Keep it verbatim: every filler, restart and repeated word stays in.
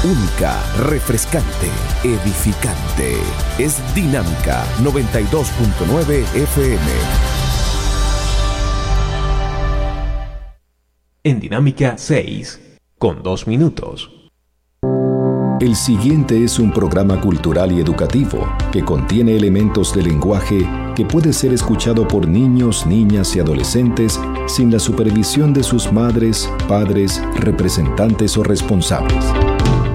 Única, refrescante, edificante. Es Dinámica noventa y dos punto nueve F M. En Dinámica seis, con dos minutos. El siguiente es un programa cultural y educativo que contiene elementos de lenguaje que puede ser escuchado por niños, niñas y adolescentes sin la supervisión de sus madres, padres, representantes o responsables.